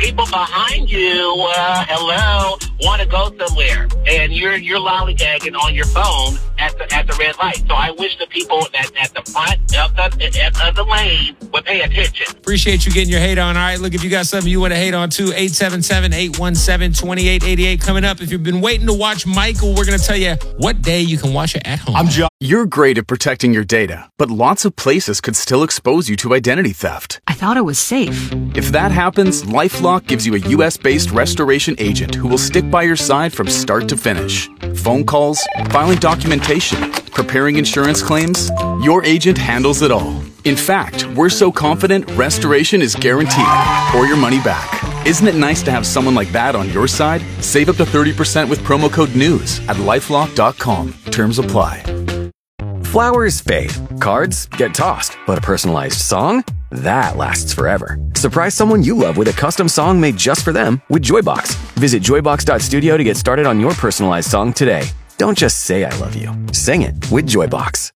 people behind you, hello, want to go somewhere, and you're lollygagging on your phone at the red light. So I wish the people at the front of the lane would pay attention. Appreciate you getting your hate on. All right, look, if you got something you want to hate on too, 877-817-2888 coming up. If you've been waiting to watch Michael, we're going to tell you what day you can watch it at home. I'm John. You're great at protecting your data, but lots of places could still expose you to identity theft. I thought it was safe. If that happens, LifeLock gives you a U.S.-based restoration agent who will stick by your side from start to finish. Phone calls, filing documentation, preparing insurance claims, your agent handles it all. In fact, we're so confident restoration is guaranteed or your money back. Isn't it nice to have someone like that on your side? Save up to 30% with promo code NEWS at LifeLock.com. Terms apply. Flowers fade, cards get tossed, but a personalized song? That lasts forever. Surprise someone you love with a custom song made just for them with Joybox. Visit joybox.studio to get started on your personalized song today. Don't just say I love you. Sing it with Joybox.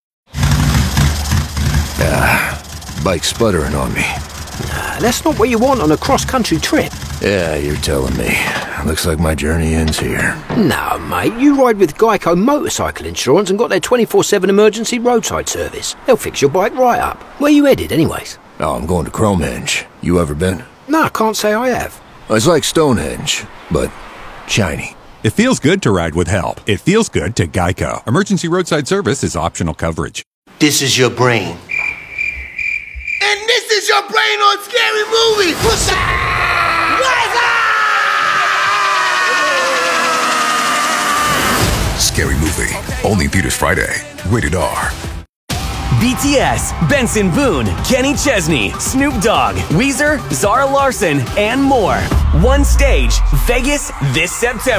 Bike sputtering on me. That's not what you want on a cross-country trip. Yeah, you're telling me. Looks like my journey ends here. No, mate, you ride with Geico Motorcycle Insurance and got their 24/7 emergency roadside service. They'll fix your bike right up. Where you headed, anyways? Oh, I'm going to Cromehenge. You ever been? No, I can't say I have. It's like Stonehenge, but shiny. It feels good to ride with help. It feels good to Geico. Emergency roadside service is optional coverage. This is your brain. And this is your brain on Scary Movie. Scary Movie. Only in theaters Friday. Rated R. BTS, Benson Boone, Kenny Chesney, Snoop Dogg, Weezer, Zara Larson, and more. One stage, Vegas this September.